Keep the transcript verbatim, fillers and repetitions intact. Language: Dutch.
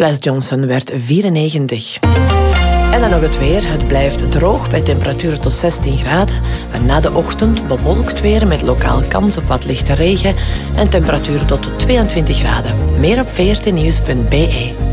Blas Johnson werd vierennegentig. En dan nog het weer. Het blijft droog bij temperatuur tot zestien graden. Maar na de ochtend bewolkt weer met lokaal kans op wat lichte regen. En temperatuur tot tweeëntwintig graden. Meer op veertien nieuws punt be.